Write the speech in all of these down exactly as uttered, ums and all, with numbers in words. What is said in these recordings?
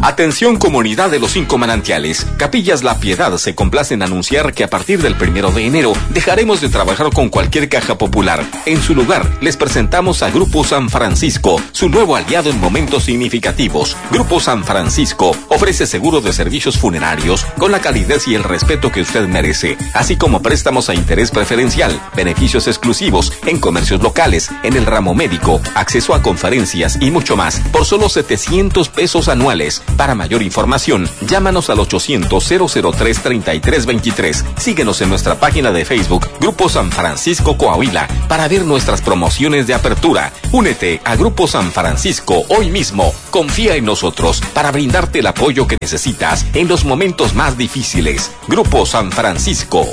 Atención comunidad de los Cinco Manantiales. Capillas La Piedad se complace en anunciar que a partir del primero de enero dejaremos de trabajar con cualquier caja popular. En su lugar, les presentamos a Grupo San Francisco, su nuevo aliado en momentos significativos. Grupo San Francisco ofrece seguro de servicios funerarios con la calidez y el respeto que usted merece, así como préstamos a interés preferencial, beneficios exclusivos en comercios locales, en el ramo médico, acceso a conferencias y mucho más, por solo setecientos pesos anuales. Para mayor información, llámanos al ochocientos, cero cero tres, treinta y tres veintitrés. Síguenos en nuestra página de Facebook, Grupo San Francisco Coahuila, para ver nuestras promociones de apertura. Únete a Grupo San Francisco hoy mismo. Confía en nosotros para brindarte el apoyo que necesitas en los momentos más difíciles. Grupo San Francisco.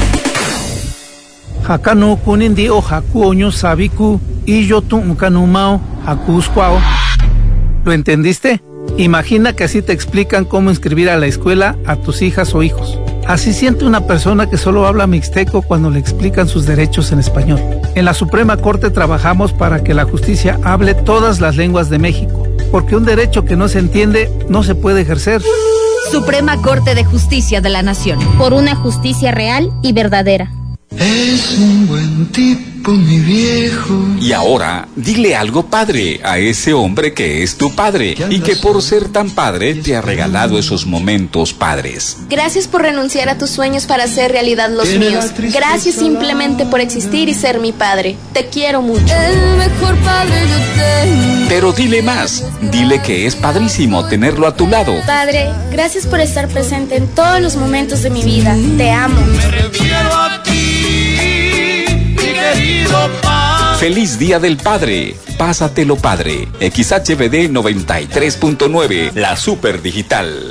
Hakano kunindi o hakuoño sabiku y yo tu kanumao hakuskwao. ¿Lo entendiste? Imagina que así te explican cómo inscribir a la escuela a tus hijas o hijos. Así siente una persona que solo habla mixteco cuando le explican sus derechos en español. En la Suprema Corte trabajamos para que la justicia hable todas las lenguas de México, porque un derecho que no se entiende no se puede ejercer. Suprema Corte de Justicia de la Nación. Por una justicia real y verdadera. Es un buen tipo, mi viejo. Y ahora, dile algo padre a ese hombre que es tu padre y que por ser tan padre te ha regalado esos momentos padres. Gracias por renunciar a tus sueños para hacer realidad los míos. Gracias simplemente por existir y ser mi padre. Te quiero mucho. El mejor padre yo tengo. Pero dile más, dile que es padrísimo tenerlo a tu lado. Padre, gracias por estar presente en todos los momentos de mi vida. Te amo. Me refiero a ti, mi querido padre. Feliz Día del Padre. Pásatelo padre. X H B D noventa y tres punto nueve, la super digital.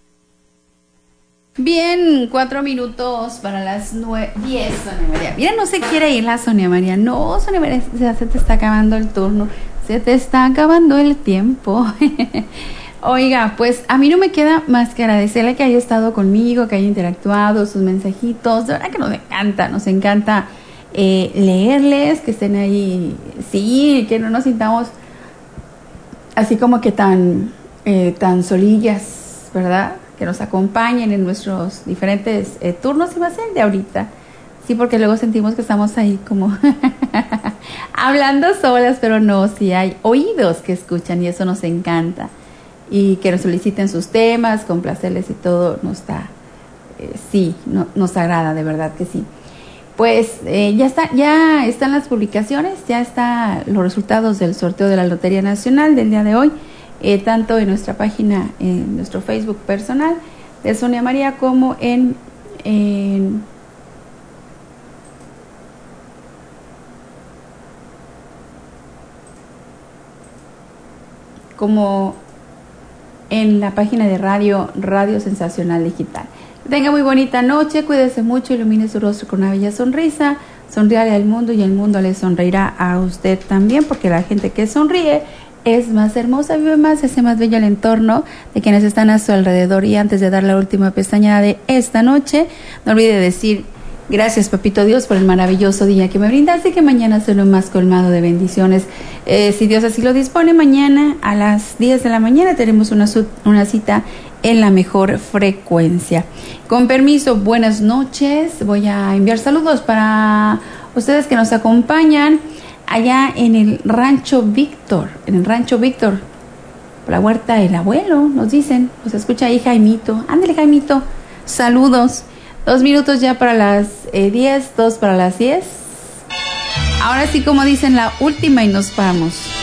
Bien, cuatro minutos para las nueve, diez, Sonia María. Mira, no se quiere ir la Sonia María. No, Sonia María, ya se te está acabando el turno. Se te está acabando el tiempo. Oiga, pues a mí no me queda más que agradecerle que haya estado conmigo, que haya interactuado, sus mensajitos. De verdad que nos encanta, nos encanta eh, leerles, que estén ahí. Sí, que no nos sintamos así como que tan, eh, tan solillas, ¿verdad? Que nos acompañen en nuestros diferentes eh, turnos, y va a ser el de ahorita. Sí, porque luego sentimos que estamos ahí como hablando solas, pero no, sí hay oídos que escuchan y eso nos encanta. Y que nos soliciten sus temas, complacerles y todo, nos da, eh, sí, no, nos agrada, de verdad que sí. Pues eh, ya está, ya están las publicaciones, ya están los resultados del sorteo de la Lotería Nacional del día de hoy, eh, tanto en nuestra página, en nuestro Facebook personal de Sonia María, como en... en como en la página de radio, Radio Sensacional Digital. Tenga muy bonita noche, cuídese mucho, ilumine su rostro con una bella sonrisa, sonríale al mundo y el mundo le sonreirá a usted también, porque la gente que sonríe es más hermosa, vive más, hace más bello el entorno de quienes están a su alrededor. Y antes de dar la última pestañada de esta noche, no olvide decir: gracias, Papito Dios, por el maravilloso día que me brindaste, y que mañana sea lo más colmado de bendiciones. Eh, si Dios así lo dispone, mañana a las diez de la mañana tenemos una, una cita en la mejor frecuencia. Con permiso, buenas noches. Voy a enviar saludos para ustedes que nos acompañan allá en el Rancho Víctor, en el Rancho Víctor, por la huerta del abuelo, nos dicen. Nos escucha ahí Jaimito. Ándale, Jaimito. Saludos. Dos minutos ya para las eh, diez, dos para las diez. Ahora sí, como dicen, la última y nos vamos.